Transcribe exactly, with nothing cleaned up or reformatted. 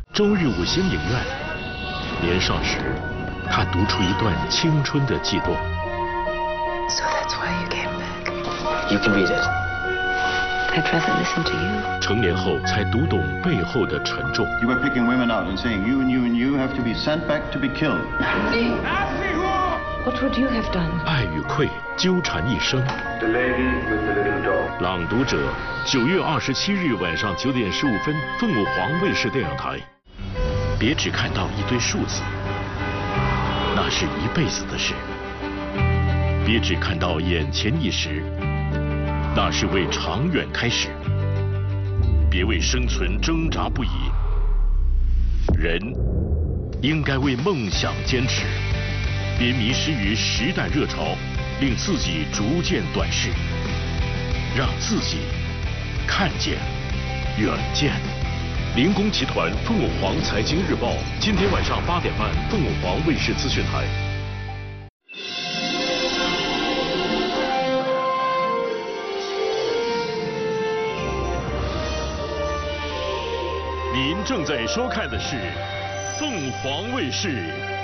周日五星影院，年少时，他读出一段青春的悸动。 So that's why you came back. You can read it. I'd rather listen to you. 成年后才读懂背后的沉重。 You were picking women out and saying you and you and you have to be sent back to be killed. What would you have done? 爱与愧纠缠一生。 The lady with the little dog. 朗读者，九月二十七日晚上九点十五分，凤舞凰卫视电影台。别只看到一堆数字，那是一辈子的事。别只看到眼前一时，那是为长远开始。别为生存挣扎不已，人应该为梦想坚持。别迷失于时代热潮，令自己逐渐短视，让自己看见远见。林工集团凤舞凰财经日报，今天晚上八点半，凤舞凰卫视资讯台。您正在收看的是凤凰卫视